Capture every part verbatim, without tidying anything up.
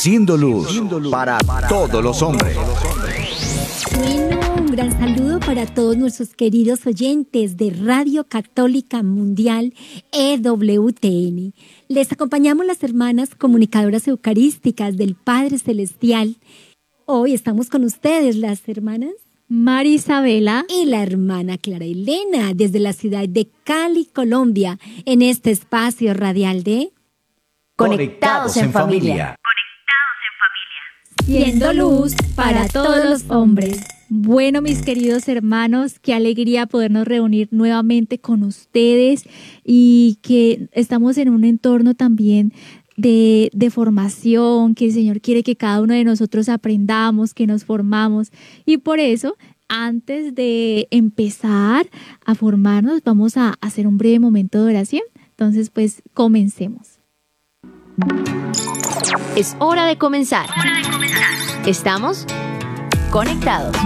siendo luz para todos los hombres. Bueno, un gran saludo para todos nuestros queridos oyentes de Radio Católica Mundial E W T N. Les acompañamos las hermanas comunicadoras eucarísticas del Padre Celestial. Hoy estamos con ustedes, las hermanas María Isabela y la hermana Clara Elena, desde la ciudad de Cali, Colombia, en este espacio radial de Conectados en Familia. Siendo luz para todos los hombres. Bueno, mis queridos hermanos, qué alegría podernos reunir nuevamente con ustedes y que estamos en un entorno también de, de formación, que el Señor quiere que cada uno de nosotros aprendamos, que nos formamos. Y por eso, antes de empezar a formarnos, vamos a hacer un breve momento de oración. Entonces, pues, comencemos. Es hora de comenzar. Estamos conectados.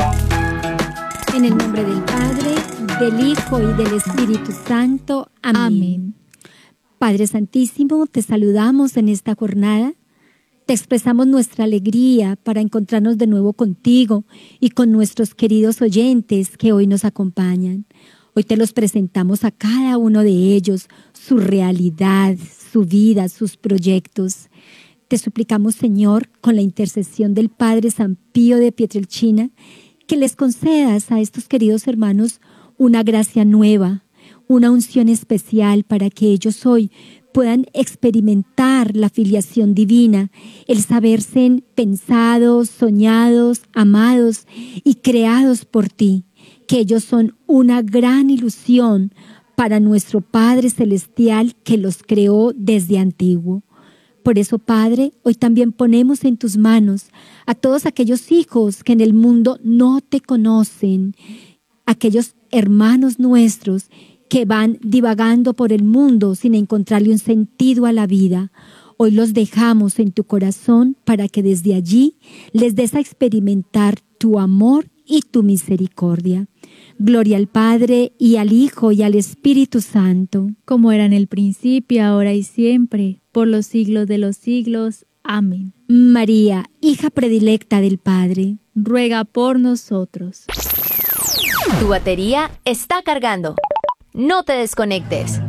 En el nombre del Padre, del Hijo y del Espíritu Santo. Amén. Amén. Padre Santísimo, te saludamos en esta jornada. Te expresamos nuestra alegría para encontrarnos de nuevo contigo y con nuestros queridos oyentes que hoy nos acompañan. Hoy te los presentamos a cada uno de ellos, su realidad, su vida, sus proyectos. Te suplicamos, Señor, con la intercesión del Padre San Pío de Pietrelcina, que les concedas a estos queridos hermanos una gracia nueva, una unción especial para que ellos hoy puedan experimentar la filiación divina, el saberse pensados, soñados, amados y creados por ti, que ellos son una gran ilusión para nuestro Padre Celestial que los creó desde antiguo. Por eso, Padre, hoy también ponemos en tus manos a todos aquellos hijos que en el mundo no te conocen, aquellos hermanos nuestros que van divagando por el mundo sin encontrarle un sentido a la vida. Hoy los dejamos en tu corazón para que desde allí les des a experimentar tu amor y tu misericordia. Gloria al Padre, y al Hijo, y al Espíritu Santo. Como era en el principio, ahora y siempre, por los siglos de los siglos. Amén. María, hija predilecta del Padre, ruega por nosotros. Tu batería está cargando. No te desconectes.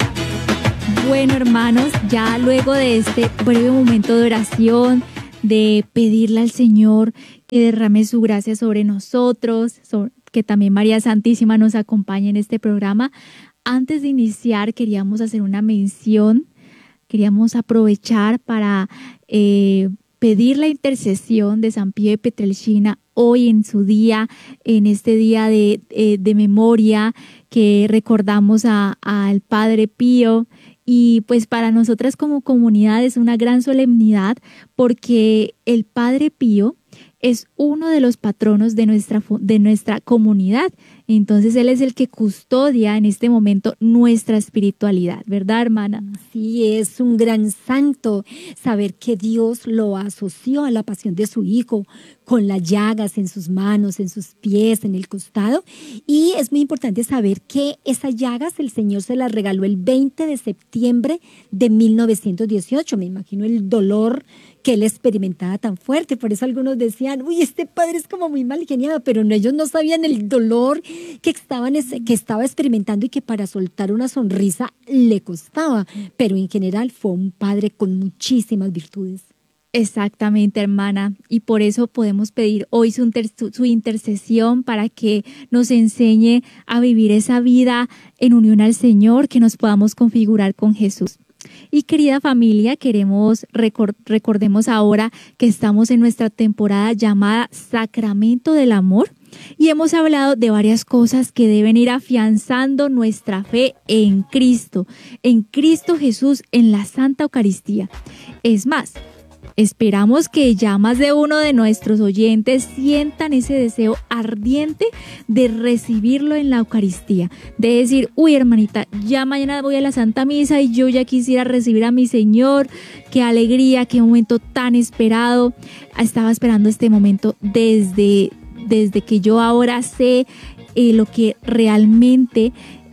Bueno, hermanos, ya luego de este breve momento de oración, de pedirle al Señor que derrame su gracia sobre nosotros, sobre que también María Santísima nos acompañe en este programa. Antes de iniciar, queríamos hacer una mención, queríamos aprovechar para eh, pedir la intercesión de San Pío de Pietrelcina hoy en su día, en este día de, eh, de memoria que recordamos a, al Padre Pío. Y pues para nosotras como comunidad es una gran solemnidad porque el Padre Pío es uno de los patronos de nuestra, de nuestra comunidad. Entonces él es el que custodia en este momento nuestra espiritualidad, ¿verdad, hermana? Sí, es un gran santo saber que Dios lo asoció a la pasión de su Hijo con las llagas en sus manos, en sus pies, en el costado. Y es muy importante saber que esas llagas el Señor se las regaló el veinte de septiembre de mil novecientos dieciocho. Me imagino el dolor que él experimentaba tan fuerte. Por eso algunos decían, uy, este padre es como muy mal geniado, pero no, ellos no sabían el dolor que, estaban, que estaba experimentando y que para soltar una sonrisa le costaba. Pero en general fue un padre con muchísimas virtudes. Exactamente, hermana, y por eso podemos pedir hoy su, inter- su intercesión para que nos enseñe a vivir esa vida en unión al Señor, que nos podamos configurar con Jesús. Y querida familia, queremos record- recordemos ahora que estamos en nuestra temporada llamada Sacramento del Amor y hemos hablado de varias cosas que deben ir afianzando nuestra fe en Cristo, en Cristo Jesús, en la Santa Eucaristía. Es más, esperamos que ya más de uno de nuestros oyentes sientan ese deseo ardiente de recibirlo en la Eucaristía, de decir, uy, hermanita, ya mañana voy a la Santa Misa y yo ya quisiera recibir a mi Señor. Qué alegría, qué momento tan esperado. Estaba esperando este momento desde, desde que yo ahora sé eh, lo que realmente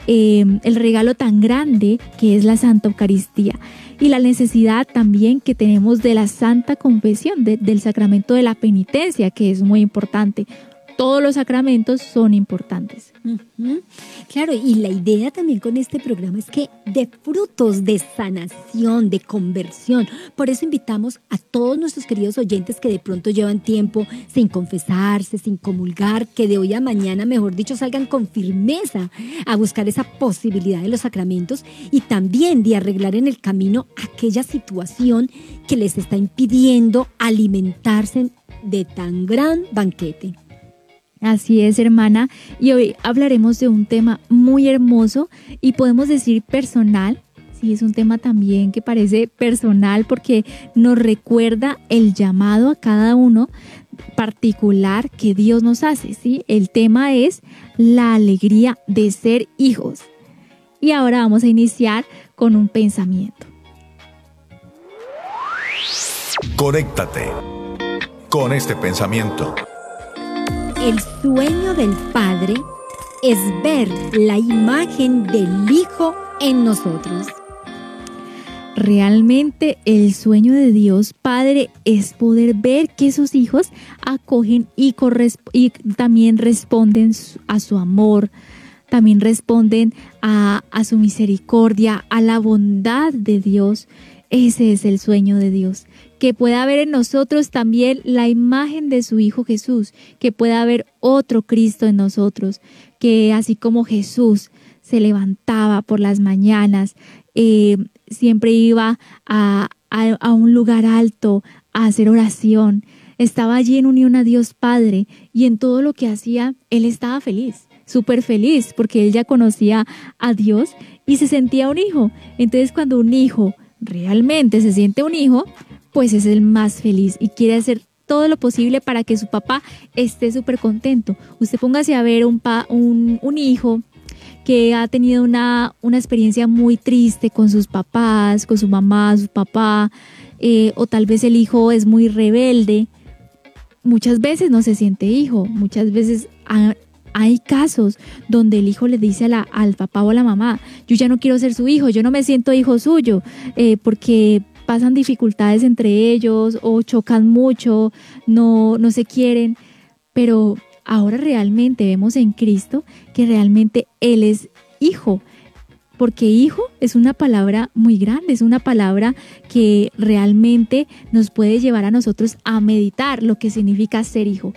eh, el regalo tan grande que es la Santa Eucaristía y la necesidad también que tenemos de la Santa Confesión, de, del sacramento de la penitencia, que es muy importante. Todos los sacramentos son importantes. Uh-huh. Claro, y la idea también con este programa es que de frutos de sanación, de conversión. Por eso invitamos a todos nuestros queridos oyentes que de pronto llevan tiempo sin confesarse, sin comulgar, que de hoy a mañana, mejor dicho, salgan con firmeza a buscar esa posibilidad de los sacramentos y también de arreglar en el camino aquella situación que les está impidiendo alimentarse de tan gran banquete. Así es, hermana, y hoy hablaremos de un tema muy hermoso y podemos decir personal. Sí, es un tema también que parece personal porque nos recuerda el llamado a cada uno particular que Dios nos hace, ¿sí? El tema es la alegría de ser hijos. Y ahora vamos a iniciar con un pensamiento. Conéctate con este pensamiento. El sueño del Padre es ver la imagen del Hijo en nosotros. Realmente el sueño de Dios Padre es poder ver que sus hijos acogen y, corresp- y también responden a su amor, también responden a, a su misericordia, a la bondad de Dios. Ese es el sueño de Dios, que pueda haber en nosotros también la imagen de su Hijo Jesús, que pueda haber otro Cristo en nosotros, que así como Jesús se levantaba por las mañanas, eh, siempre iba a, a, a un lugar alto a hacer oración, estaba allí en unión a Dios Padre y en todo lo que hacía, Él estaba feliz, súper feliz, porque Él ya conocía a Dios y se sentía un hijo. Entonces cuando un hijo realmente se siente un hijo, pues es el más feliz y quiere hacer todo lo posible para que su papá esté súper contento. Usted póngase a ver un, pa, un, un hijo que ha tenido una, una experiencia muy triste con sus papás, con su mamá, su papá, eh, o tal vez el hijo es muy rebelde. Muchas veces no se siente hijo, muchas veces ha, hay casos donde el hijo le dice a la, al papá o a la mamá, yo ya no quiero ser su hijo, yo no me siento hijo suyo, eh, porque pasan dificultades entre ellos o chocan mucho, no, no se quieren, pero ahora realmente vemos en Cristo que realmente Él es hijo, porque hijo es una palabra muy grande, es una palabra que realmente nos puede llevar a nosotros a meditar lo que significa ser hijo.